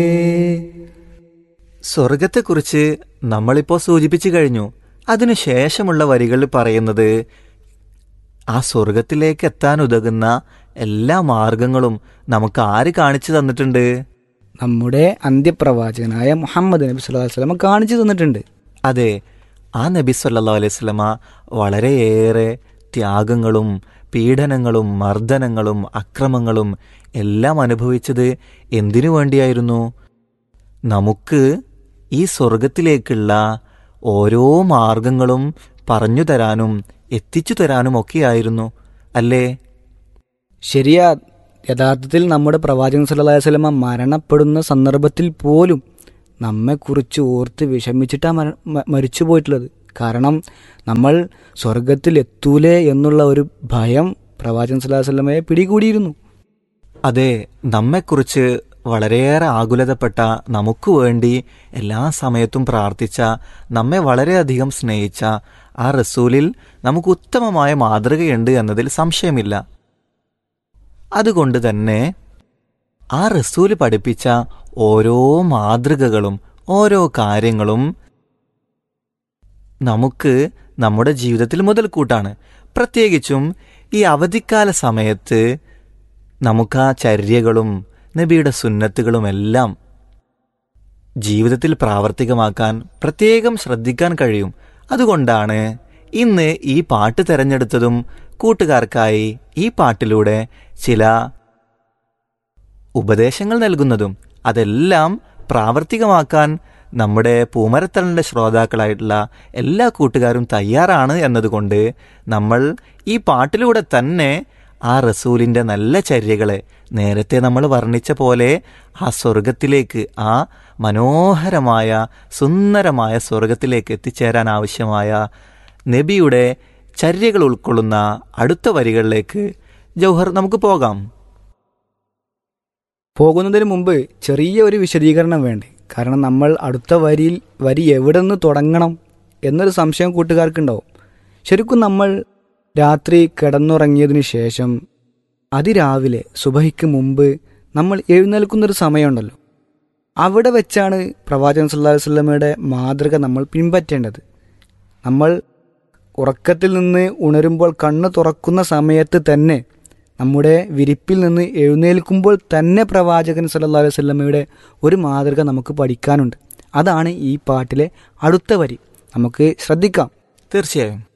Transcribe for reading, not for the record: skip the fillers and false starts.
സ്വർഗത്തെക്കുറിച്ച് നമ്മളിപ്പോൾ സൂചിപ്പിച്ചു കഴിഞ്ഞു. അതിനുശേഷമുള്ള വരികളിൽ പറയുന്നത് ആ സ്വർഗത്തിലേക്ക് എത്താൻ ഉതകുന്ന എല്ലാ മാർഗങ്ങളും നമുക്ക് ആര് കാണിച്ചു തന്നിട്ടുണ്ട്? നമ്മുടെ അന്ത്യപ്രവാചകനായ മുഹമ്മദ് നബി സല്ലല്ലാഹു അലൈഹി വസല്ലം കാണിച്ചു തന്നിട്ടുണ്ട്. അതെ, ആ നബി സല്ലല്ലാഹു അലൈഹി വസല്ലമ വളരെയേറെ ത്യാഗങ്ങളും പീഡനങ്ങളും മർദ്ദനങ്ങളും അക്രമങ്ങളും എല്ലാം അനുഭവിച്ചത് എന്തിനു വേണ്ടിയായിരുന്നു? നമുക്ക് ഈ സ്വർഗത്തിലേക്കുള്ള ഓരോ മാർഗങ്ങളും പറഞ്ഞു തരാനും എത്തിച്ചു തരാനും ഒക്കെയായിരുന്നു, അല്ലേ? ശരിയാ. യഥാർത്ഥത്തിൽ നമ്മുടെ പ്രവാചകൻ സല്ലല്ലാഹു അലൈഹി വസല്ലം മരണപ്പെടുന്ന സന്ദർഭത്തിൽ പോലും നമ്മെക്കുറിച്ച് ഓർത്ത് വിഷമിച്ചിട്ടാണ് മരിച്ചു പോയിട്ടുള്ളത്. കാരണം നമ്മൾ സ്വർഗത്തിൽ എത്തൂലേ എന്നുള്ള ഒരു ഭയം പ്രവാചകൻ സല്ലല്ലാഹു അലൈഹി വസല്ലമയെ പിടികൂടിയിരുന്നു. അതെ, നമ്മെക്കുറിച്ച് വളരെയേറെ ആകുലതപ്പെട്ട, നമുക്ക് വേണ്ടി എല്ലാ സമയത്തും പ്രാർത്ഥിച്ച, നമ്മെ വളരെയധികം സ്നേഹിച്ച ആ റസൂലിൽ നമുക്ക് ഉത്തമമായ മാതൃകയുണ്ട് എന്നതിൽ സംശയമില്ല. അതുകൊണ്ട് തന്നെ ആ റസൂല് പഠിപ്പിച്ച ഓരോ മാതൃകകളും ഓരോ കാര്യങ്ങളും നമുക്ക് നമ്മുടെ ജീവിതത്തിൽ മുതൽക്കൂട്ടാണ്. പ്രത്യേകിച്ചും ഈ അവധിക്കാല സമയത്ത് നമുക്ക് ആ ചര്യകളും നബിയുടെ സുന്നത്തുകളുമെല്ലാം ജീവിതത്തിൽ പ്രാവർത്തികമാക്കാൻ പ്രത്യേകം ശ്രദ്ധിക്കാൻ കഴിയും. അതുകൊണ്ടാണ് ഇന്ന് ഈ പാട്ട് തിരഞ്ഞെടുത്തതും കൂട്ടുകാർക്കായി ഈ പാട്ടിലൂടെ ചില ഉപദേശങ്ങൾ നൽകുന്നതും. അതെല്ലാം പ്രാവർത്തികമാക്കാൻ നമ്മുടെ പൂമരത്തണലിൻ്റെ ശ്രോതാക്കളായിട്ടുള്ള എല്ലാ കൂട്ടുകാരും തയ്യാറാണ് എന്നതുകൊണ്ട് നമ്മൾ ഈ പാട്ടിലൂടെ തന്നെ ആ റസൂലിൻ്റെ നല്ല ചര്യകളെ നേരത്തെ നമ്മൾ വർണ്ണിച്ച പോലെ ആ സ്വർഗത്തിലേക്ക്, ആ മനോഹരമായ സുന്ദരമായ സ്വർഗത്തിലേക്ക് എത്തിച്ചേരാൻ ആവശ്യമായ നബിയുടെ ചര്യകൾ ഉൾക്കൊള്ളുന്ന അടുത്ത വരികളിലേക്ക് ജൗഹർ നമുക്ക് പോകാം. പോകുന്നതിന് മുമ്പ് ചെറിയ ഒരു വിശദീകരണം വേണ്ടേ? കാരണം നമ്മൾ അടുത്ത വരി എവിടെ നിന്ന് തുടങ്ങണം എന്നൊരു സംശയം കൂട്ടുകാർക്കുണ്ടാവും. ശരിക്കും നമ്മൾ രാത്രി കിടന്നുറങ്ങിയതിന് ശേഷം അതിരാവിലെ സുബഹിക്ക് മുമ്പ് നമ്മൾ എഴുന്നേൽക്കുന്നൊരു സമയമുണ്ടല്ലോ, അവിടെ വെച്ചാണ് പ്രവാചകൻ സല്ലല്ലാഹു അലൈഹി വസല്ലമയുടെ മാതൃക നമ്മൾ പിൻപറ്റേണ്ടത്. നമ്മൾ ഉറക്കത്തിൽ നിന്ന് ഉണരുമ്പോൾ കണ്ണ് തുറക്കുന്ന സമയത്ത് തന്നെ, നമ്മുടെ വിരിപ്പിൽ നിന്ന് എഴുന്നേൽക്കുമ്പോൾ തന്നെ പ്രവാചകൻ സല്ലല്ലാഹു അലൈഹി വസല്ലമയുടെ ഒരു മാതൃക നമുക്ക് പഠിക്കാനുണ്ട്. അതാണ് ഈ പാട്ടിലെ അടുത്ത വരി. നമുക്ക് ശ്രദ്ധിക്കാം. തീർച്ചയായും.